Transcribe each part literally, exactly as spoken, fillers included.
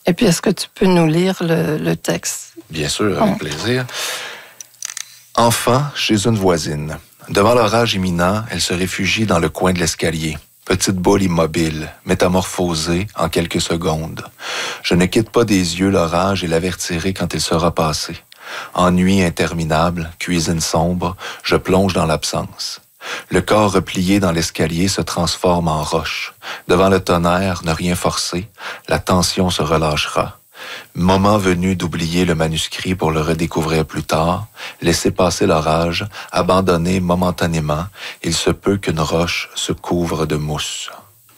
Et puis, est-ce que tu peux nous lire le, le texte? Bien sûr, avec oh. plaisir. Enfant chez une voisine. Devant l'orage imminent, elle se réfugie dans le coin de l'escalier. Petite boule immobile, métamorphosée en quelques secondes. Je ne quitte pas des yeux l'orage et l'avertirai quand il sera passé. Ennui interminable, cuisine sombre, je plonge dans l'absence. Le corps replié dans l'escalier se transforme en roche. Devant le tonnerre, ne rien forcer, la tension se relâchera. Moment venu d'oublier le manuscrit pour le redécouvrir plus tard, laisser passer l'orage, abandonner momentanément, il se peut qu'une roche se couvre de mousse.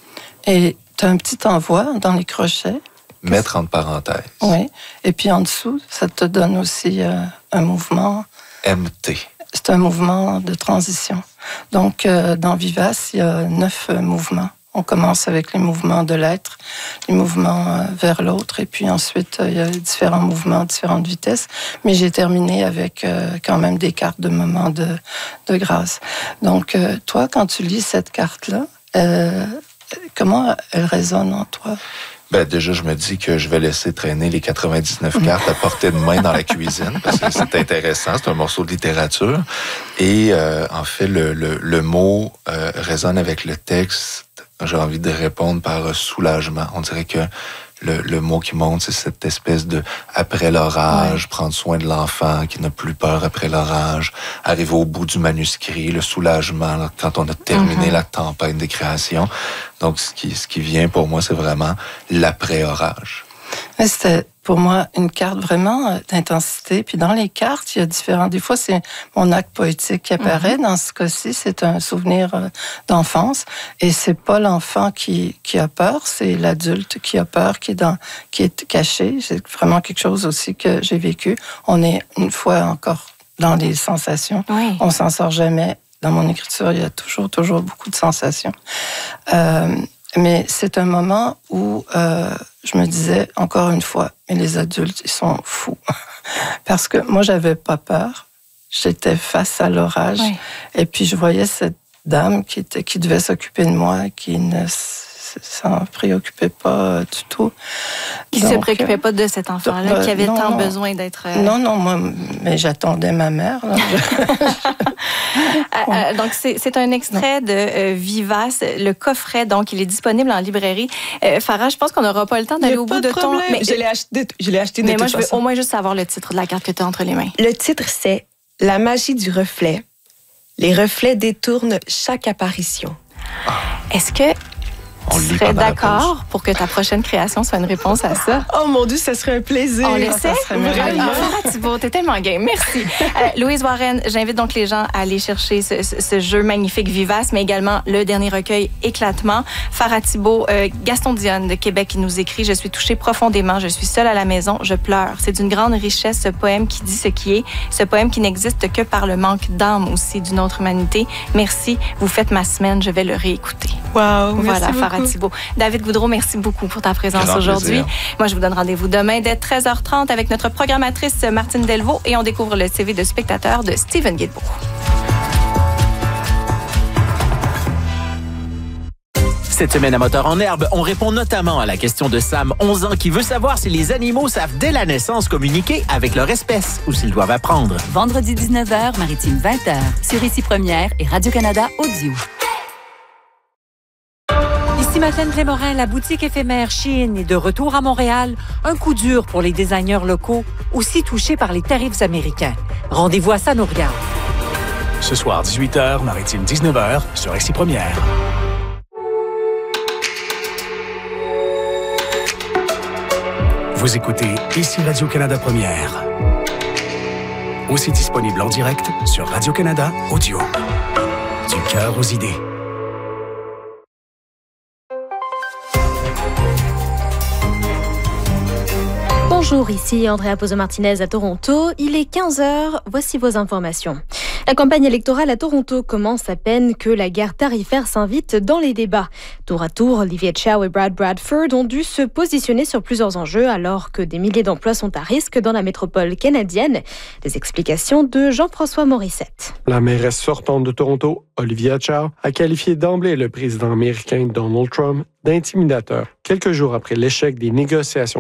Et tu as un petit envoi dans les crochets? Mettre entre parenthèses. Oui. Et puis en dessous, ça te donne aussi euh, un mouvement. M T. C'est un mouvement de transition. Donc, euh, dans Vivace, il y a neuf euh, mouvements. On commence avec les mouvements de l'être, les mouvements euh, vers l'autre, et puis ensuite, euh, il y a différents mouvements, différentes vitesses. Mais j'ai terminé avec euh, quand même des cartes de moments de, de grâce. Donc, euh, toi, quand tu lis cette carte-là, euh, comment elle résonne en toi? Ben déjà, je me dis que je vais laisser traîner les quatre-vingt-dix-neuf cartes à portée de main dans la cuisine, parce que c'est intéressant, c'est un morceau de littérature. Et euh, en fait, le, le, le mot euh, résonne avec le texte. J'ai envie de répondre par soulagement. On dirait que le, le mot qui monte, c'est cette espèce de après l'orage, ouais. Prendre soin de l'enfant qui n'a plus peur après l'orage, arriver au bout du manuscrit, le soulagement là, quand on a terminé mm-hmm. la tempête des créations. Donc, ce qui, ce qui vient pour moi, c'est vraiment l'après-orage. C'était pour moi une carte vraiment d'intensité. Puis dans les cartes, il y a différents... Des fois, c'est mon acte poétique qui apparaît. Mm-hmm. Dans ce cas-ci, c'est un souvenir d'enfance. Et c'est pas l'enfant qui, qui a peur, c'est l'adulte qui a peur, qui est, dans, qui est caché. C'est vraiment quelque chose aussi que j'ai vécu. On est une fois encore dans les sensations. Oui. On s'en sort jamais. Dans mon écriture, il y a toujours, toujours beaucoup de sensations. Euh, mais c'est un moment où euh, je me disais, encore une fois, mais les adultes, ils sont fous. Parce que moi, j'avais pas peur. J'étais face à l'orage. Oui. Et puis, je voyais cette dame qui, était, qui devait s'occuper de moi, qui ne s'en préoccupait pas du tout. Qui ne se préoccupait pas de cet enfant-là, euh, qui avait non, tant non. besoin d'être... Euh... Non, non, moi, mais j'attendais ma mère. Là. euh, donc, c'est, c'est un extrait non. de euh, Vivace, le coffret, donc il est disponible en librairie. Euh, Farah, je pense qu'on n'aura pas le temps d'aller au bout de, de ton... Mais je l'ai acheté, je l'ai acheté de Mais toute moi, je veux façon. au moins juste savoir le titre de la carte que tu as entre les mains. Le titre, c'est « La magie du reflet. Les reflets détournent chaque apparition. Ah. » Est-ce que... On tu serais d'accord pour que ta prochaine création soit une réponse à ça? Oh mon Dieu, ça serait un plaisir. On l'essaie? Farah Thibault, t'es tellement game. Merci. euh, Louise Warren, j'invite donc les gens à aller chercher ce, ce, ce jeu magnifique Vivace, mais également le dernier recueil Éclatement. Farah Thibault, euh, Gaston Dionne de Québec qui nous écrit « Je suis touchée profondément, je suis seule à la maison, je pleure. C'est d'une grande richesse ce poème qui dit ce qui est, ce poème qui n'existe que par le manque d'âme aussi d'une autre humanité. Merci, vous faites ma semaine, je vais le réécouter. » Wow, voilà, merci Farah Thibault. David Goudreau, merci beaucoup pour ta présence Grand aujourd'hui. Plaisir. Moi, je vous donne rendez-vous demain dès treize heures trente avec notre programmatrice Martine Delvaux et on découvre le C V de spectateur de Steven Guilbeault. Cette semaine à Moteur en herbe, on répond notamment à la question de Sam, onze ans, qui veut savoir si les animaux savent dès la naissance communiquer avec leur espèce ou s'ils doivent apprendre. Vendredi dix-neuf heures, Maritime vingt heures, sur Ici Première et Radio-Canada Audio. Ici Madeleine Blémorin, la boutique éphémère Shein est de retour à Montréal. Un coup dur pour les designers locaux, aussi touchés par les tarifs américains. Rendez-vous à Ça nous regarde. Ce soir, dix-huit heures, Maritime dix-neuf heures, sur Ici Première. Vous écoutez Ici Radio-Canada Première. Aussi disponible en direct sur Radio-Canada Audio. Du cœur aux idées. Bonjour, ici Andrea Pozo-Martinez à Toronto. Il est quinze heures, voici vos informations. La campagne électorale à Toronto commence à peine que la guerre tarifaire s'invite dans les débats. Tour à tour, Olivia Chow et Brad Bradford ont dû se positionner sur plusieurs enjeux alors que des milliers d'emplois sont à risque dans la métropole canadienne. Des explications de Jean-François Morissette. La mairesse sortante de Toronto, Olivia Chow, a qualifié d'emblée le président américain Donald Trump d'intimidateur quelques jours après l'échec des négociations